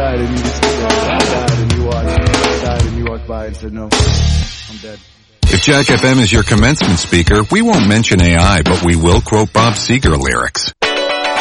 died and you just died and you walked by and said, no, I'm dead. If Jack FM is your commencement speaker, we won't mention AI, but we will quote Bob Seger lyrics.